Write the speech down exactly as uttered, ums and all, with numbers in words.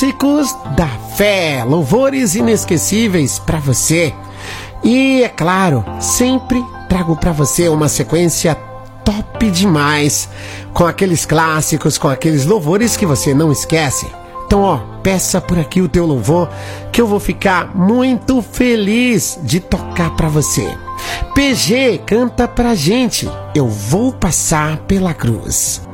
Clássicos da Fé, louvores inesquecíveis para você. E, é claro, sempre trago para você uma sequência top demais, com aqueles clássicos, com aqueles louvores que você não esquece. Então, ó, peça por aqui o teu louvor, que eu vou ficar muito feliz de tocar para você. P G, canta pra gente, Eu Vou Passar Pela Cruz.